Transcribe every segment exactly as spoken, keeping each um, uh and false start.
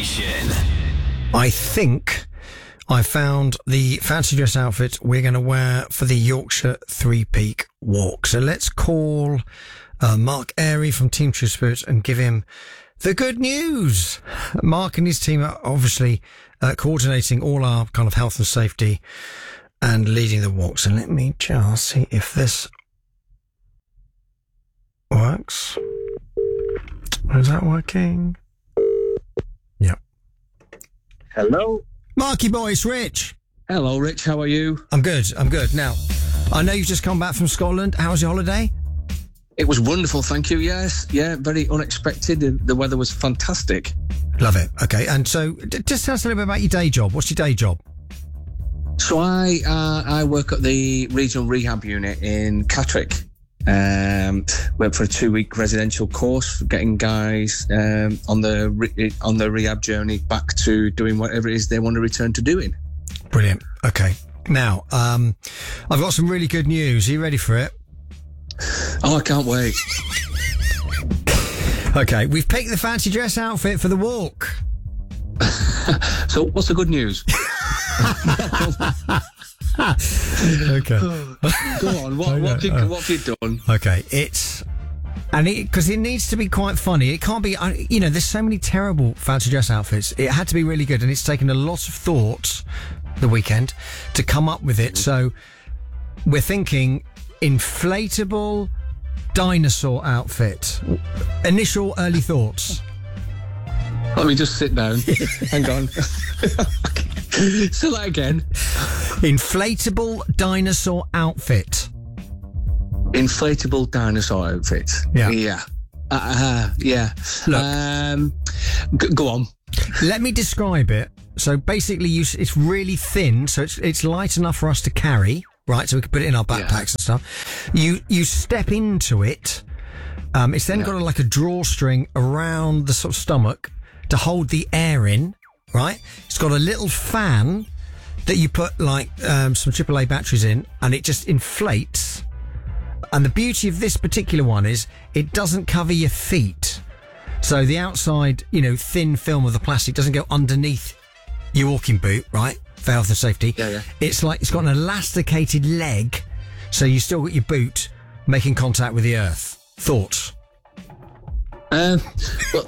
Station. I think I found the fancy dress outfit we're going to wear for the Yorkshire Three Peak Walk. So let's call uh, Mark Airy from Team True Spirit and give him the good news. Mark and his team are obviously uh, coordinating all our kind of health and safety and leading the walk. So let me just see if this works. Is that working? Yep. Hello. Marky boy, it's Rich. Hello, Rich. How are you? I'm good. I'm good. Now, I know you've just come back from Scotland. How was your holiday? It was wonderful, thank you. Yes, yeah, very unexpected. The weather was fantastic. Love it. Okay, and so d- just tell us a little bit about your day job. What's your day job? So I uh, I work at the regional rehab unit in Catterick. Um, went for a two-week residential course for getting guys um, on the re- on the rehab journey back to doing whatever it is they want to return to doing. Brilliant. Okay. Now, um, I've got some really good news. Are you ready for it? Oh, I can't wait. Okay, we've picked the fancy dress outfit for the walk. So, what's the good news? Okay. Go on. What, what, have you, what have you done? Okay, it's... And because it, it needs to be quite funny. It can't be... I- You know, there's so many terrible fancy dress outfits. It had to be really good, and it's taken a lot of thought the weekend to come up with it. So we're thinking inflatable dinosaur outfit. Initial early thoughts. Let me just sit down. Hang on. Say that again. Inflatable dinosaur outfit. Inflatable dinosaur outfit. Yeah. Yeah. Uh, uh, yeah. Look. Um, g- go on. Let me describe it. So basically, you, it's really thin, so it's it's light enough for us to carry, right? So we can put it in our backpacks Yeah. and stuff. You you step into it. Um, it's then Yeah. got a, like a drawstring around the sort of stomach to hold the air in, right? It's got a little fan that you put like um, some triple A batteries in, and it just inflates. And the beauty of this particular one is it doesn't cover your feet. So the outside, you know, thin film of the plastic doesn't go underneath your walking boot, right? For health and safety. Yeah, yeah. It's like it's got an elasticated leg, so you still got your boot making contact with the earth. Thoughts? Um, well,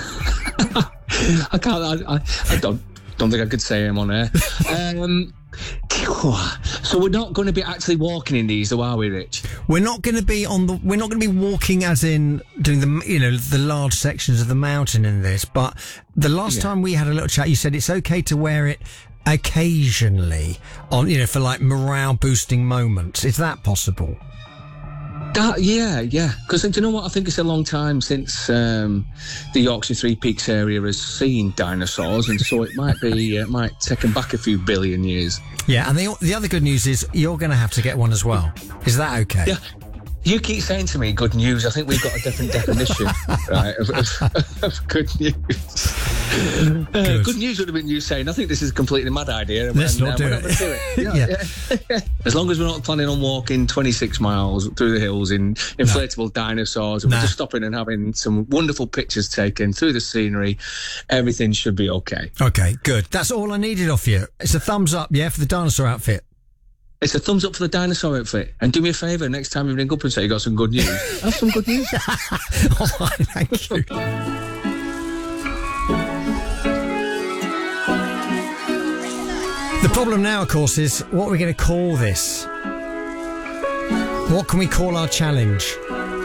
I can't. I, I, I don't. Don't think I could say I'm on air. Um, so we're not going to be actually walking in these, though, are we, Rich? We're not going to be on the. We're not going to be walking, as in doing the, you know, the large sections of the mountain in this. But the last Yeah. time we had a little chat, you said it's okay to wear it occasionally on, you know, for like morale boosting moments. Is that possible? That, yeah, yeah. Because do you know what? I think it's a long time since um, the Yorkshire Three Peaks area has seen dinosaurs, and so it might be uh, might take them back a few billion years. Yeah, and the the other good news is you're going to have to get one as well. Is that okay? Yeah. You keep saying to me good news. I think we've got a different definition, right, of, of, of good news. Uh, Good. good news would have been you saying, I think this is a completely mad idea. And, Let's and, not uh, do we're it. Not gonna do it. Yeah, Yeah. yeah. As long as we're not planning on walking twenty-six miles through the hills in inflatable dinosaurs, and Nah. we're just stopping and having some wonderful pictures taken through the scenery, everything should be okay. Okay, good. That's all I needed off you. It's a thumbs up, yeah, for the dinosaur outfit. It's a thumbs up for the dinosaur outfit. And do me a favour, next time you ring up and say you got some good news, have some good news. All right, thank you. The problem now, of course, is what we're going to call this. What can we call our challenge?